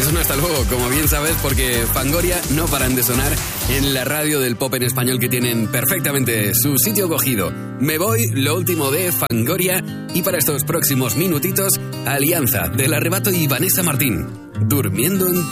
Es un hasta luego, como bien sabes, porque Fangoria no paran de sonar en la radio del pop en español que tienen perfectamente su sitio cogido. Me voy, lo último de Fangoria, y para estos próximos minutitos, Alianza, del Arrebato y Vanessa Martín, Durmiendo en